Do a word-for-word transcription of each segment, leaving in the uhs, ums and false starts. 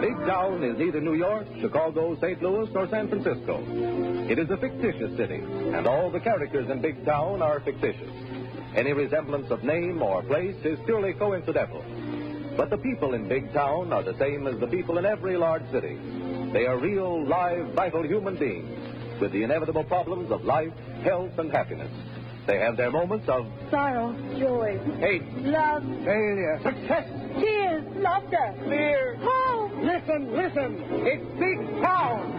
Big Town is neither New York, Chicago, Saint Louis, nor San Francisco. It is a fictitious city, and all the characters in Big Town are fictitious. Any resemblance of name or place is purely coincidental. But the people in Big Town are the same as the people in every large city. They are real, live, vital human beings with the inevitable problems of life, health, and happiness. They have their moments of sorrow, joy, hate, love, failure, success, tears, laughter, fear, hope. Listen, listen. It's Big Town.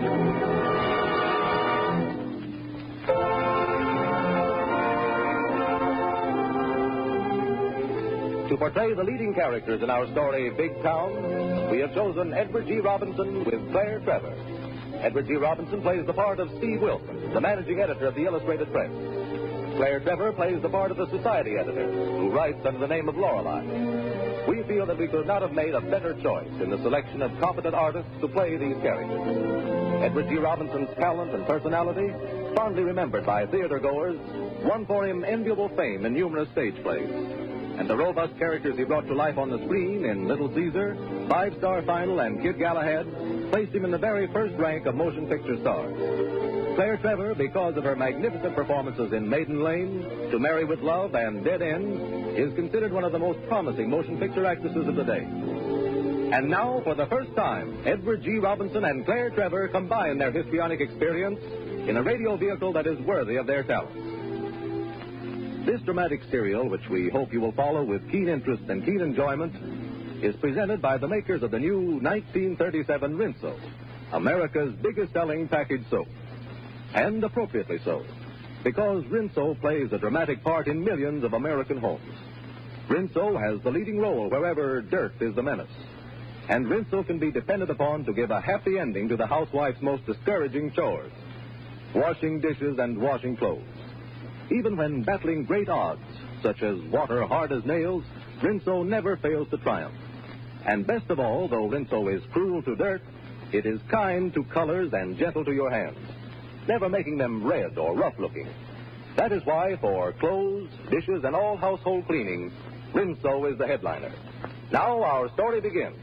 To portray the leading characters in our story, Big Town, we have chosen Edward G. Robinson with Claire Trevor. Edward G. Robinson plays the part of Steve Wilson, the managing editor of the Illustrated Press. Claire Trevor plays the part of the society editor, who writes under the name of Lorelei. We feel that we could not have made a better choice in the selection of competent artists to play these characters. Edward G. Robinson's talent and personality, fondly remembered by theater-goers, won for him enviable fame in numerous stage plays. And the robust characters he brought to life on the screen in Little Caesar, Five Star Final, and Kid Galahad placed him in the very first rank of motion picture stars. Claire Trevor, because of her magnificent performances in Maiden Lane, To Marry with Love, and Dead End, is considered one of the most promising motion picture actresses of the day. And now, for the first time, Edward G. Robinson and Claire Trevor combine their histrionic experience in a radio vehicle that is worthy of their talents. This dramatic serial, which we hope you will follow with keen interest and keen enjoyment, is presented by the makers of the new nineteen thirty-seven Rinso, America's biggest-selling package soap. And appropriately so, because Rinso plays a dramatic part in millions of American homes. Rinso has the leading role wherever dirt is the menace. And Rinso can be depended upon to give a happy ending to the housewife's most discouraging chores, washing dishes and washing clothes. Even when battling great odds, such as water hard as nails, Rinso never fails to triumph. And best of all, though Rinso is cruel to dirt, it is kind to colors and gentle to your hands, never making them red or rough-looking. That is why, for clothes, dishes, and all household cleaning, Rinso is the headliner. Now our story begins.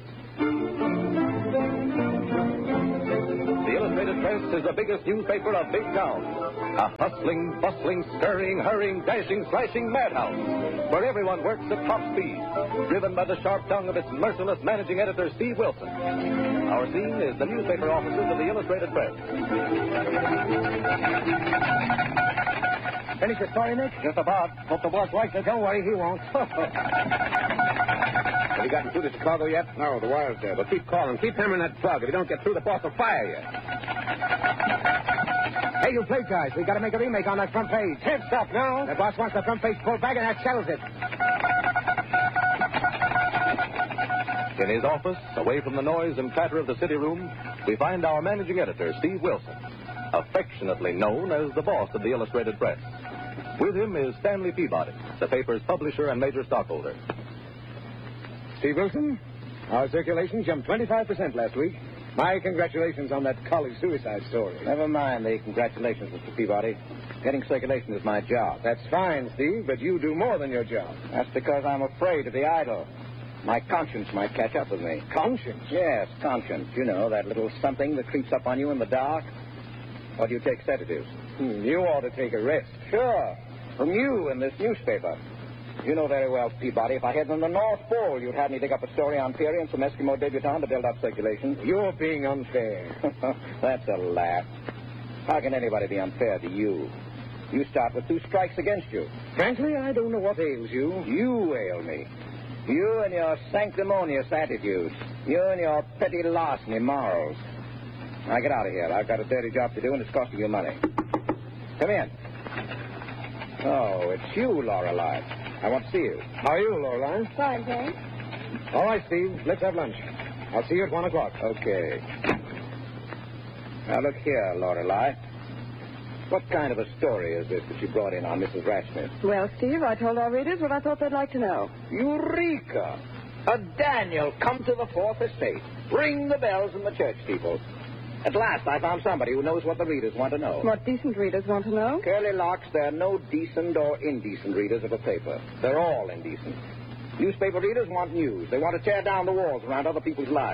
The Illustrated Press is the biggest newspaper of Big Town. A hustling, bustling, scurrying, hurrying, dashing, slashing madhouse, where everyone works at top speed, driven by the sharp tongue of its merciless managing editor, Steve Wilson. Our scene is the newspaper offices of the Illustrated Press. Finish your story, Nick? Just about. Hope the boss likes it. Don't worry, he won't. Have you gotten through to Chicago yet? No, the wire's dead. Well, keep calling. Keep hammering that plug. If you don't get through, the boss will fire you. Hey, you plate guys, we got to make a remake on that front page. Can't stop now. The boss wants the front page pulled back, and that settles it. In his office, away from the noise and clatter of the city room, we find our managing editor, Steve Wilson, affectionately known as the boss of the Illustrated Press. With him is Stanley Peabody, the paper's publisher and major stockholder. Steve Wilson, our circulation jumped twenty-five percent last week. My congratulations on that college suicide story. Never mind the congratulations, Mister Peabody. Getting circulation is my job. That's fine, Steve, but you do more than your job. That's because I'm afraid to be idle. My conscience might catch up with me. Conscience? Yes, conscience. You know, that little something that creeps up on you in the dark. Or do you take sedatives? Hmm, you ought to take a rest. Sure. From you in this newspaper. You know very well, Peabody, if I had on the North Pole, you'd have me dig up a story on Peary and some Eskimo debutante to build up circulation. You're being unfair. That's a laugh. How can anybody be unfair to you? You start with two strikes against you. Frankly, I don't know what ails you. You ail me. You and your sanctimonious attitudes. You and your petty larceny morals. Now get out of here. I've got a dirty job to do, and it's costing you money. Come in. Oh, it's you, Lorelei. I want to see you. How are you, Lorelei? Fine, thanks. All right, Steve. Let's have lunch. I'll see you at one o'clock. Okay. Now, look here, Lorelei. What kind of a story is this that you brought in on Missus Ratchman? Well, Steve, I told our readers what I thought they'd like to know. Eureka! A Daniel come to the Fourth Estate. Ring the bells in the church steeple. At last, I found somebody who knows what the readers want to know. What decent readers want to know? Curly Locks, there are no decent or indecent readers of a paper. They're all indecent. Newspaper readers want news. They want to tear down the walls around other people's lives.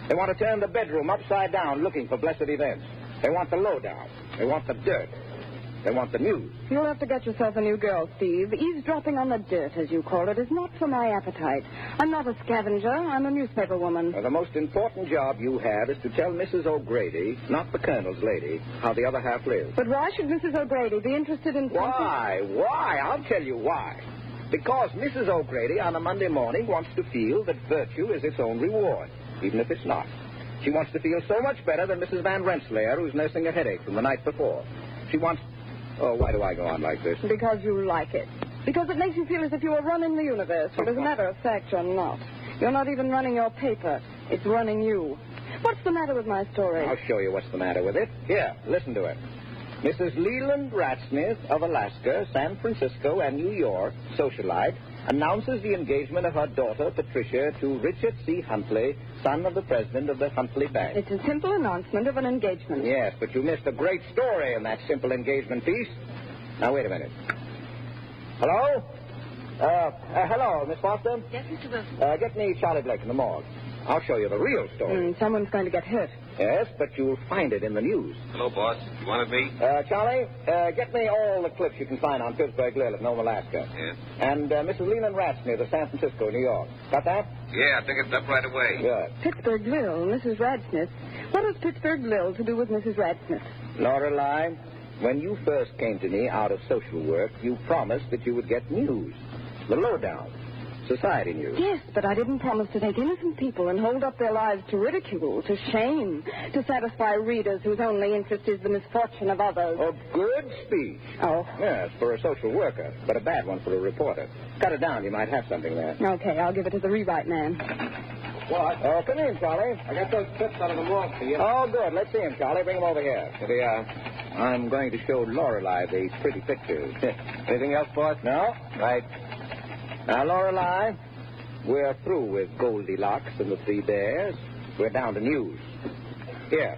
They want to turn the bedroom upside down looking for blessed events. They want the lowdown. They want the dirt. They want the news. You'll have to get yourself a new girl, Steve. Eavesdropping on the dirt, as you call it, is not for my appetite. I'm not a scavenger. I'm a newspaper woman. Well, the most important job you have is to tell Missus O'Grady, not the Colonel's lady, how the other half lives. But why should Missus O'Grady be interested in something? Why? Why? I'll tell you why. Because Missus O'Grady on a Monday morning wants to feel that virtue is its own reward, even if it's not. She wants to feel so much better than Missus Van Rensselaer, who's nursing a headache from the night before. She wants... Oh, why do I go on like this? Because you like it. Because it makes you feel as if you were running the universe. But as a matter of fact, you're not. You're not even running your paper. It's running you. What's the matter with my story? I'll show you what's the matter with it. Here, listen to it. Missus Leland Ratsmith of Alaska, San Francisco, and New York, socialite, announces the engagement of her daughter, Patricia, to Richard C. Huntley, son of the president of the Huntley Bank. It's a simple announcement of an engagement. Yes, but you missed a great story in that simple engagement piece. Now, wait a minute. Hello? Uh, uh hello, Miss Foster? Yes, Mister Wilson. Uh, get me Charlie Blake in the morgue. I'll show you the real story. Mm, someone's going to get hurt. Yes, but you'll find it in the news. Hello, boss. You wanted me? Uh, Charlie, uh, get me all the clips you can find on Pittsburgh Lil at Nome, Alaska. Yes. And uh, Missus Leland Ratsmith of San Francisco, New York. Got that? Yeah, I think it's up right away. Good. Pittsburgh Lil, Missus Radsmith. What has Pittsburgh Lil to do with Missus Radsmith? Lorelei, when you first came to me out of social work, you promised that you would get news. The lowdown. Society news. Yes, but I didn't promise to take innocent people and hold up their lives to ridicule, to shame, to satisfy readers whose only interest is the misfortune of others. A good speech. Oh. Yes, for a social worker, but a bad one for a reporter. Cut it down. You might have something there. Okay, I'll give it to the rewrite man. What? Oh, come in, Charlie. I got those clips out of the morgue for you. Oh, good. Let's see him, Charlie. Bring him over here. Here they are. I'm going to show Lorelei the pretty pictures. Anything else, boss? No? Right. Now, Lorelei, we're through with Goldilocks and the Three Bears. We're down to news. Here.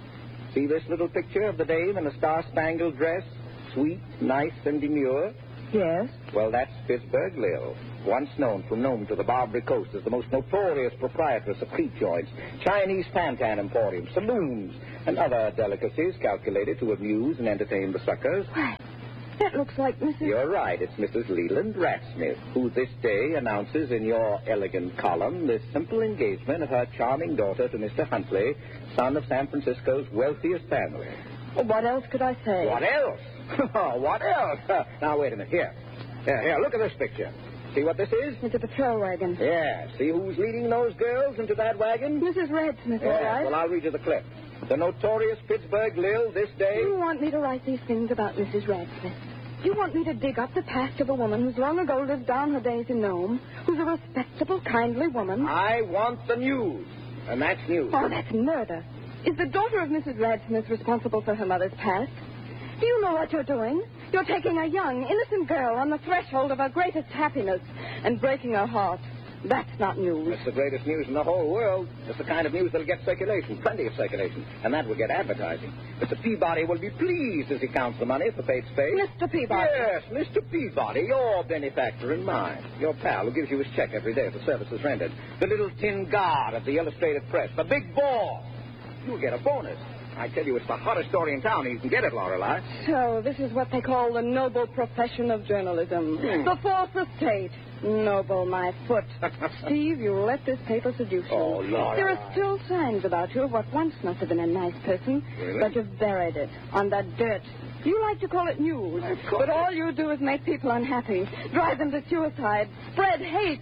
See this little picture of the dame in a star-spangled dress? Sweet, nice, and demure? Yes? Well, that's Pittsburgh Lil, once known from Nome to the Barbary Coast as the most notorious proprietress of creep joints, Chinese pantan emporiums, saloons, and other delicacies calculated to amuse and entertain the suckers. Why, that looks like Missus You're right. It's Missus Leland Ratsmith, who this day announces in your elegant column the simple engagement of her charming daughter to Mister Huntley, son of San Francisco's wealthiest family. What else could I say? What else? What else? Now, wait a minute. Here. Here, here, look at this picture. See what this is? It's a patrol wagon. Yeah. See who's leading those girls into that wagon? Missus Radsmith, all Yeah, right? well, I'll read you the clip. The notorious Pittsburgh Lil this day... You want me to write these things about Missus Radsmith? You want me to dig up the past of a woman who's long ago lived down her days in Nome, who's a respectable, kindly woman? I want the news. And that's news. Oh, that's murder. Is the daughter of Missus Radsmith responsible for her mother's past? Do you know what you're doing? You're taking a young, innocent girl on the threshold of her greatest happiness and breaking her heart. That's not news. It's the greatest news in the whole world. It's the kind of news that'll get circulation, plenty of circulation, and that will get advertising. Mister Peabody will be pleased as he counts the money for Fate's Face. Mister Peabody. Yes, Mister Peabody, your benefactor and mine. Your pal who gives you his check every day for services rendered. The little tin guard of the Illustrated Press. The big boss. You'll get a bonus. I tell you, it's the hottest story in town, and you can get it, Lorelei. So, this is what they call the noble profession of journalism. Hmm. The fourth estate. Noble, my foot. Steve, you let this paper seduce you. Oh, Lorelei. There are still signs about you of what once must have been a nice person, Really? but you've buried it on that dirt. You like to call it news, Of course. but all you do is make people unhappy, drive them to suicide, spread hate.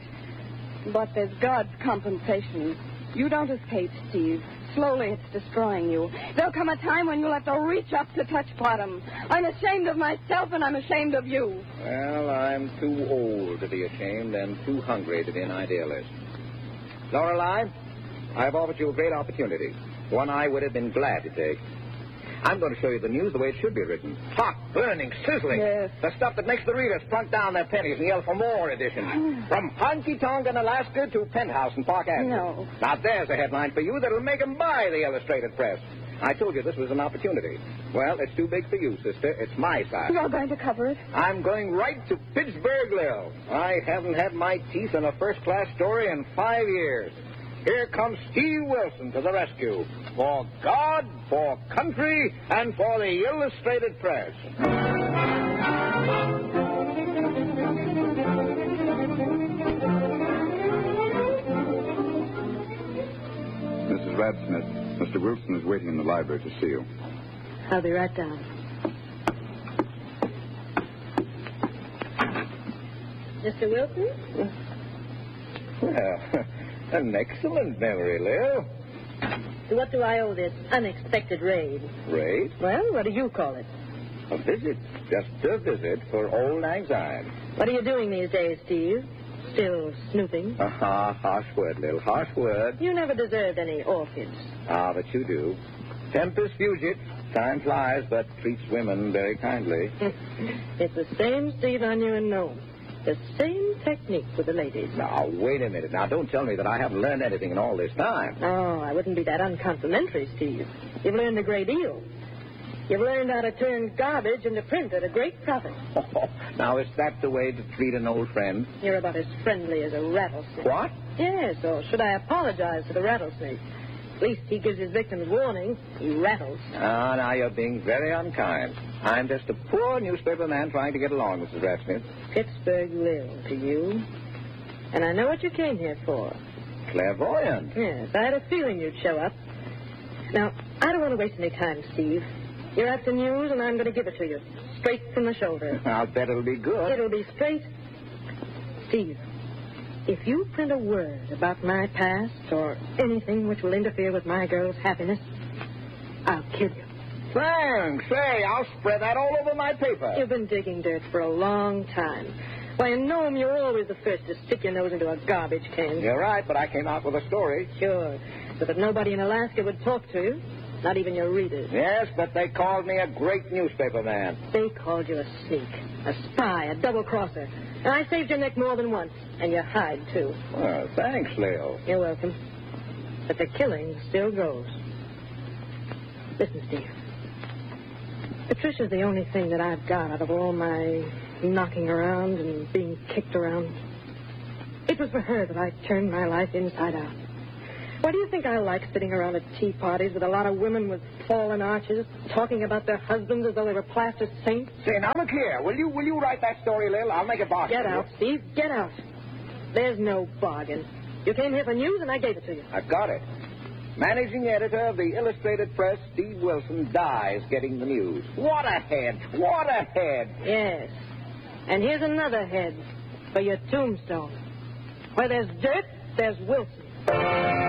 But there's God's compensation. You don't escape, Steve. Slowly, it's destroying you. There'll come a time when you'll have to reach up to touch bottom. I'm ashamed of myself, and I'm ashamed of you. Well, I'm too old to be ashamed and too hungry to be an idealist. Lorelei, I've offered you a great opportunity, one I would have been glad to take. I'm going to show you the news the way it should be written. Hot, burning, sizzling. Yes. The stuff that makes the readers plunk down their pennies and yell for more edition. From Honky-Tonk in Alaska to Penthouse in Park Avenue. No. Now, there's a headline for you that'll make 'em buy the Illustrated Press. I told you this was an opportunity. Well, it's too big for you, sister. It's my size. You're going to cover it? I'm going right to Pittsburgh Lil. I haven't had my teeth in a first-class story in five years. here comes Steve Wilson to the rescue. For God, for country, and for the Illustrated Press. Missus Radsmith, Mister Wilson is waiting in the library to see you. I'll be right down. Mister Wilson? Well, an excellent memory, Lil. What do I owe this unexpected raid? Raid? Well, what do you call it? A visit. Just a visit for old Lang Syne. What are you doing these days, Steve? Still snooping? Ah, harsh word, Lil. Harsh word. You never deserved any orchids. Ah, but you do. Tempus fugit. Time flies, but treats women very kindly. It's the same Steve I knew and know. The same technique with the ladies. Now, wait a minute. Now, don't tell me that I haven't learned anything in all this time. Oh, I wouldn't be that uncomplimentary, Steve. You've learned a great deal. You've learned how to turn garbage into print at a great profit. Oh, now, is that the way to treat an old friend? You're about as friendly as a rattlesnake. What? Yes, or should I apologize to the rattlesnake? At least he gives his victims warning. He rattles. Ah, now you're being very unkind. I'm just a poor newspaper man trying to get along, Missus Radsmith. Pittsburgh Lil to you. And I know what you came here for. Clairvoyant. Yes, I had a feeling you'd show up. Now, I don't want to waste any time, Steve. You're after news, and I'm going to give it to you. Straight from the shoulder. I'll bet it'll be good. It'll be straight. Steve, if you print a word about my past or anything which will interfere with my girl's happiness, I'll kill you. Thanks. Say, I'll spread that all over my paper. You've been digging dirt for a long time. Why, in Nome, you're always the first to stick your nose into a garbage can. You're right, but I came out with a story. Sure. So that nobody in Alaska would talk to you. Not even your readers. Yes, but they called me a great newspaper man. They called you a sneak, a spy, a double-crosser. And I saved your neck more than once. And your hide, too. Well, thanks, Leo. You're welcome. But the killing still goes. Listen, Steve. Patricia's the only thing that I've got out of all my knocking around and being kicked around. It was for her that I turned my life inside out. Why do you think I like sitting around at tea parties with a lot of women with fallen arches talking about their husbands as though they were plaster saints? Say, now look here. Will you will you write that story, Lil? I'll make a bargain. Get out, Steve. Get out. There's no bargain. You came here for news, and I gave it to you. I've got it. Managing editor of the Illustrated Press, Steve Wilson, dies getting the news. What a head. What a head. Yes. And here's another head for your tombstone. Where there's dirt, there's Wilson.